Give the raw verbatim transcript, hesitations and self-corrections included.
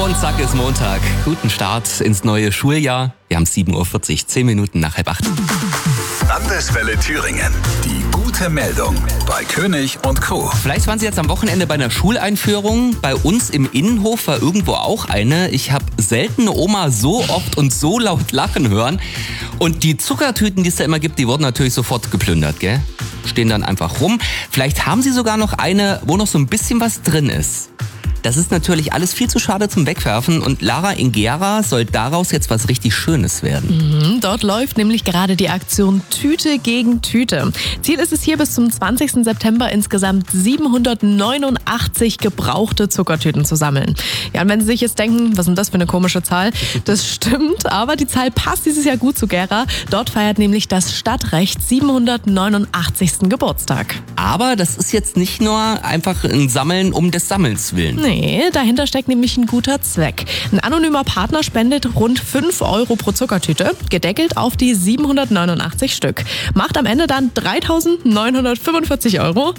Und zack ist Montag. Guten Start ins neue Schuljahr. Wir haben sieben Uhr vierzig, zehn Minuten nach halb acht. Landeswelle Thüringen. Die gute Meldung bei König und Co. Vielleicht waren Sie jetzt am Wochenende bei einer Schuleinführung. Bei uns im Innenhof war irgendwo auch eine. Ich habe selten eine Oma so oft und so laut lachen hören. Und die Zuckertüten, die es da immer gibt, die wurden natürlich sofort geplündert, gell? Stehen dann einfach rum. Vielleicht haben Sie sogar noch eine, wo noch so ein bisschen was drin ist. Das ist natürlich alles viel zu schade zum Wegwerfen und Lara in Gera soll daraus jetzt was richtig Schönes werden. Mhm, dort läuft nämlich gerade die Aktion Tüte gegen Tüte. Ziel ist es hier bis zum zwanzigsten September insgesamt siebenhundertneunundachtzig gebrauchte Zuckertüten zu sammeln. Ja, und wenn Sie sich jetzt denken, was ist denn das für eine komische Zahl? Das stimmt, aber die Zahl passt dieses Jahr gut zu Gera. Dort feiert nämlich das Stadtrecht siebenhundertneunundachtzigsten Geburtstag. Aber das ist jetzt nicht nur einfach ein Sammeln um des Sammelns willen. Nee, dahinter steckt nämlich ein guter Zweck. Ein anonymer Partner spendet rund fünf Euro pro Zuckertüte, gedeckelt auf die siebenhundertneunundachtzig Stück. Macht am Ende dann dreitausendneunhundertfünfundvierzig Euro.